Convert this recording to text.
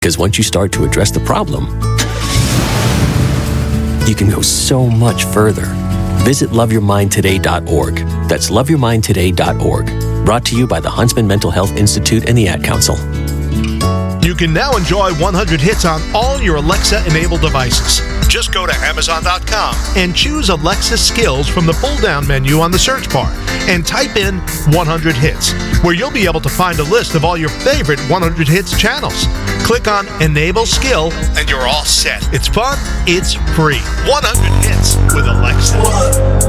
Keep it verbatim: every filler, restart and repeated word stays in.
Because once you start to address the problem, you can go so much further. Visit love your mind today dot org. That's love your mind today dot org. Brought to you by the Huntsman Mental Health Institute and the Ad Council. You can now enjoy one hundred hits on all your Alexa-enabled devices. Just go to amazon dot com and choose Alexa Skills from the pull-down menu on the search bar and type in one hundred hits, where you'll be able to find a list of all your favorite one hundred hits channels. Click on Enable Skill and you're all set. It's fun, it's free. one hundred hits with Alexa.